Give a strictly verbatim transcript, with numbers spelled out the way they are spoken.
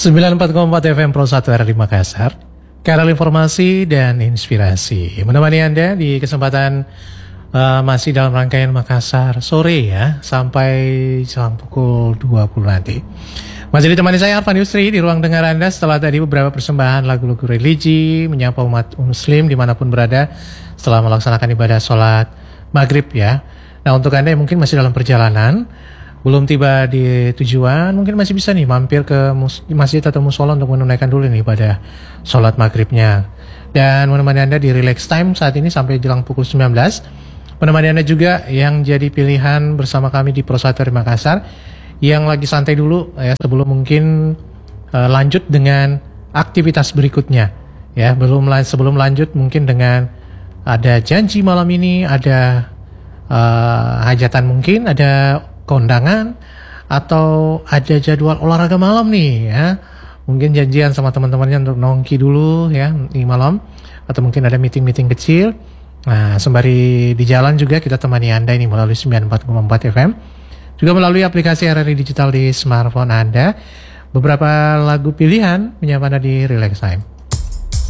sembilan puluh empat koma empat F M Pro satu R R I Makassar, kanal informasi dan inspirasi. Menemani Anda di kesempatan uh, masih dalam rangkaian Makassar sore ya, sampai jam pukul dua puluh nanti. Masih ditemani saya Arfan Yusri di ruang dengar Anda setelah tadi beberapa persembahan lagu-lagu religi, menyapa umat muslim dimanapun berada setelah melaksanakan ibadah sholat maghrib ya. Nah, untuk Anda yang mungkin masih dalam perjalanan, belum tiba di tujuan, mungkin masih bisa nih mampir ke mus- masjid atau musola untuk menunaikan dulu nih pada sholat maghribnya. Dan menemani Anda di relax time saat ini sampai jelang pukul sembilan belas. Menemani Anda juga yang jadi pilihan bersama kami di Pro satu R R I Makassar, yang lagi santai dulu ya sebelum mungkin uh, lanjut dengan aktivitas berikutnya. Ya, belum sebelum lanjut mungkin dengan ada janji malam ini, ada uh, hajatan mungkin, ada kondangan, atau ada jadwal olahraga malam nih ya. Mungkin janjian sama teman-temannya untuk nongki dulu ya di malam, atau mungkin ada meeting-meeting kecil. Nah, sembari di jalan juga kita temani Anda ini melalui sembilan puluh empat koma empat F M, juga melalui aplikasi R R I Digital di smartphone Anda. Beberapa lagu pilihan menyapa Anda di Relax Time.